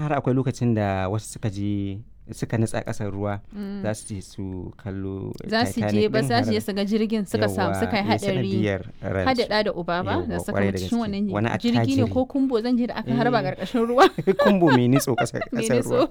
har akwai lokacin da wasu suka nutsa ƙasar ruwa za su je su kallo za su je ba za su je su ga jirgin suka yi haɗari haɗaɗa da uba ba da suka mutu cikin wannan jirgi ne ko kumbo zan je da aka harba ƙarƙashin ruwa kumbo mai nitso ƙasar ruwa.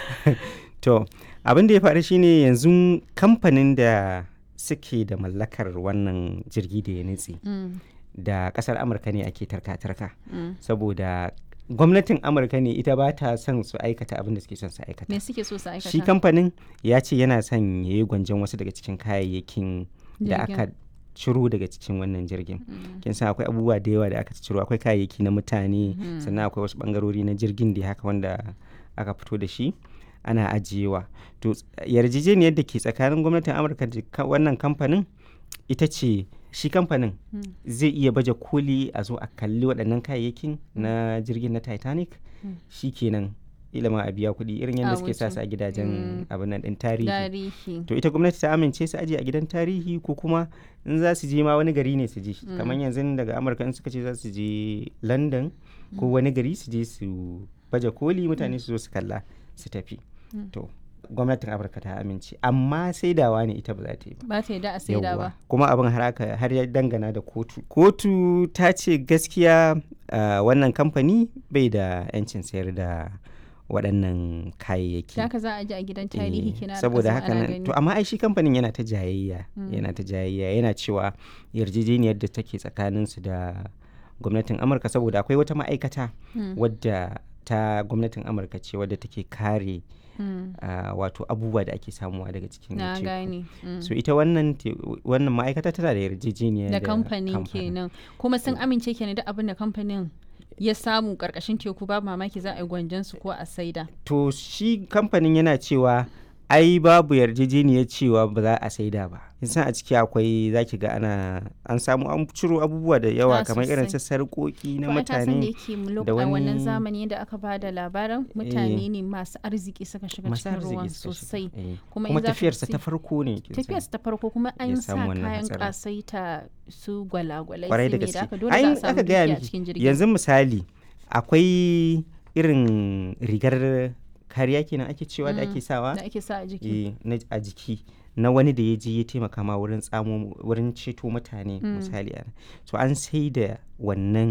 To abin da ya faru shine yanzu kamfanin da suke da mallakar wannan jirgi da ya nutse da ƙasar Amurka ne ake tarka-tarka saboda gwamnatin Amurka ne ita ba ta son su aikata abin da suke son su aikata. Me suke so su aikata? Shi kamfanin ya ce yana son ya yi gwanjon wasu daga cikin kayayyakin da aka ciro daga cikin wannan jirgin. Kin san akwai abubuwa da yawa da aka ciro, akwai kayayyaki na mutane sannan akwai wasu bangarori na jirgin da haka wanda aka fito da shi ana ajiyewa. To yarjejeniyar da ke tsakanin gwamnatin Amurka da wannan kamfanin ita ce shi kamfanin zai iya baje koli a zo a kalli waɗannan kayayyakin na jirgin na Titanic shi kenan ilima a biya kuɗi irin yadda suke sa su a gidajen abin nan ɗin tarihi. To ita gwamnati ta amince su aje a gidan tarihi ko kuma in za su je ma wani gari ne su je kamar yanzu daga Amurka in suka ce za su je London ko wani gari su je su baje koli mutane su zo su kalla su tafi. To gwamnatin Amurka ta amince amma saidawa ne ita ba za ta yi ba ta yadda a saida ba kuma abin har ya dangana da kotu ta ce gaskiya wannan kamfani bai da 'yancin sayar da waɗannan kayayyaki da haka za a ji a gidan tarihi kina saboda haka nan to amma ai shi kamfanin yana ta jayayya yana cewa yarjejeniyar da take tsakanin su da gwamnatin Amurka saboda akwai wata ma'aikata wadda ta gwamnatin Amurka ce wadda take kare wato abubuwa da ake samuwa daga cikin teku. So ita wannan ma'aikata tana da yarjejeniya da kamfanin kenan kuma sun amince kenan da abin da kamfanin ya samu karkashin teku babu mamaki za a yi gwanjon su ko a saida. To shi kamfanin yana cewa ai babu yarjejeniyar cewa ba za a saida ba. San a ciki akwai zaki ga an samu an ciro abubuwa da yawa kamar irin su sarƙoƙi na mutane da wani wannan zamani da aka ba da labarin mutane ne masu arziki suka shiga cikin ruwan sosai kuma tafiyarsa ta farko ne kuma an sa kayan kasaita su gwalagwalai ne da aka dole za a samu dukiya a cikin jirgin. Yanzu misali akwai irin rigar kariya kenan ake cewa da ake sawa da ake sa a jiki a jiki na wani da ya je ya taimaka ma wurin ceto mutane misali so an sai da wannan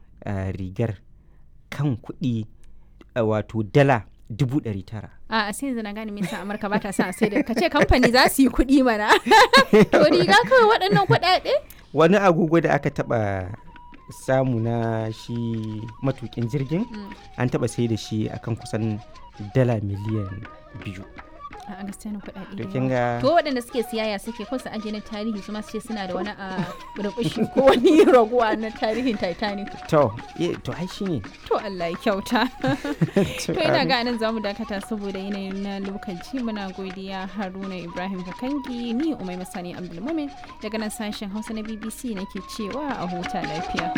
rigar kan kuɗi wato dala 900,000. A sai zana gane me yasa Amurka ba ta son a sai da kace kamfani za su yi kuɗi mana to riga kawai waɗannan kuɗaɗe wani agogo da aka taɓa samu na shi matukin jirgin an taɓa sai da shi akan kusan dala miliyan 2. A gaskiya na kuɗaɗe to waɗanda suke siyaya suke ko su aje na tarihi su ma su ce suna da wani a rubushi ko wani raguwa na tarihin Titanic to ai shine to Allah ya kyauta to ina ga nan zamu dakata saboda yanayin na lokaci muna godiya Haruna Ibrahim Kakangi ni Umaima Sani Abdulmumin daga nan sashen Hausa na BBC nake cewa a huta lafiya.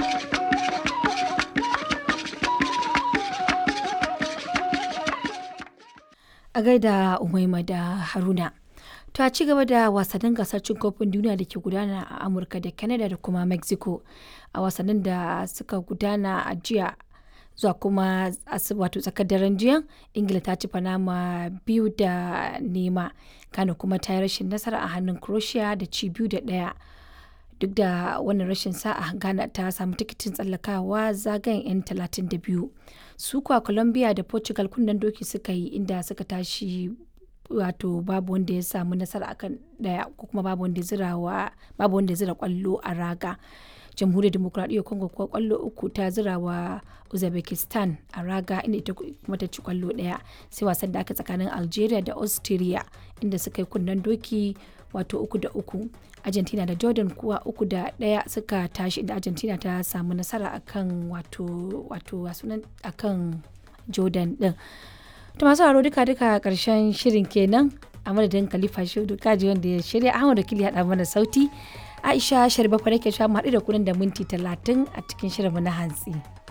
A gaida Umaima da Haruna. To a ci gaba da wasannin gasar cin kofin duniya da ke gudana a Amurka da Canada da kuma Mexico a wasannin da suka gudana a jiya zuwa kuma wato tsakar daren jiya Ingila ta ci Panama 2-0 Ghana kuma ta yi rashin nasara a hannun Croatia da ci 2-1. Duk da wannan rashin sa'a Ghana ta samu tikitin tsallakawa zagayen 'yan 32. Su kuwa Colombia da Portugal kunnen doki suka yi inda suka tashi wato babu wanda ya samu nasara akan daya ko kuma babu wanda ya zira kwallo a raga. Jamhuriyar Demokradiyyar Congo kuwa kwallo 3 ta zira wa Uzbekistan a raga inda ita kuma ta ci kwallo 1 sai wasan da aka tsakanin Algeria da Austria inda suka yi kunnen doki wato 3-3. Argentina da Jordan kuwa 3-1 suka tashi inda Argentina ta samu nasara akan wato akan Jordan din. To masu haro duka karshen shirin kenan a madadin Khalifa Shehu Kaji wanda ya shirya Ahmad Wakili haɗa mana sauti. Aisha Sharbafa nake sha mu haɗu da kunan da minti 30 a cikin shirin na hantsi.